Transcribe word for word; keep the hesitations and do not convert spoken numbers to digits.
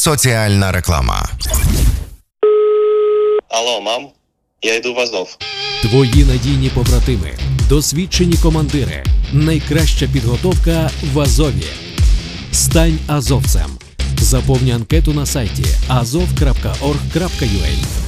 Соціальна реклама. Алло, мам, я йду в Азов. Твої надійні побратими, досвідчені командири, найкраща підготовка в Азові. Стань азовцем. Заповни анкету на сайті азов крапка орг крапка ю а.